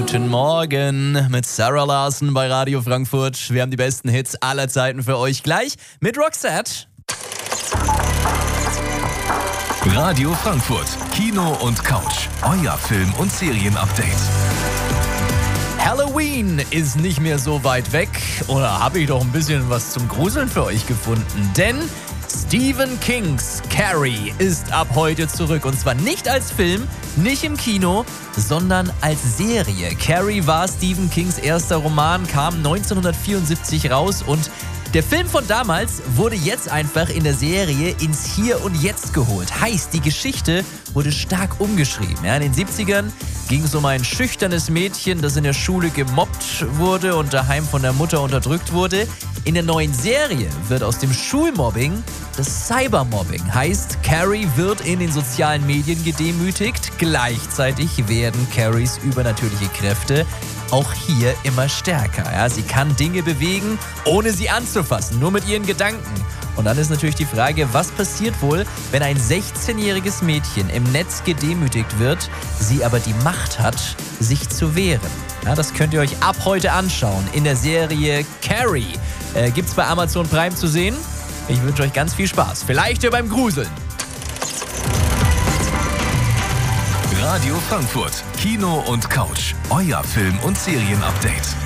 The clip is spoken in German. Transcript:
Guten Morgen mit Sarah Larsen bei Radio Frankfurt. Wir haben die besten Hits aller Zeiten für euch gleich mit Roxette. Radio Frankfurt, Kino und Couch, euer Film- und Serienupdate. Halloween ist nicht mehr so weit weg. Oder habe ich doch ein bisschen was zum Gruseln für euch gefunden? Denn Stephen Kings Carrie ist ab heute zurück. Und zwar nicht als Film, nicht im Kino, sondern als Serie. Carrie war Stephen Kings erster Roman, kam 1974 raus und der Film von damals wurde jetzt einfach in der Serie ins Hier und Jetzt geholt. Heißt, die Geschichte wurde stark umgeschrieben. Ja, in den 70ern ging es um ein schüchternes Mädchen, das in der Schule gemobbt wurde und daheim von der Mutter unterdrückt wurde. In der neuen Serie wird aus dem Schulmobbing das Cybermobbing. Heißt, Carrie wird in den sozialen Medien gedemütigt. Gleichzeitig werden Carries übernatürliche Kräfte auch hier immer stärker. Ja, sie kann Dinge bewegen, ohne sie anzufassen, nur mit ihren Gedanken. Und dann ist natürlich die Frage, was passiert wohl, wenn ein 16-jähriges Mädchen im Netz gedemütigt wird, sie aber die Macht hat, sich zu wehren. Ja, das könnt ihr euch ab heute anschauen in der Serie Carrie. Gibt's bei Amazon Prime zu sehen. Ich wünsche euch ganz viel Spaß. Vielleicht ja beim Gruseln. Radio Frankfurt, Kino und Couch, euer Film- und Serienupdate.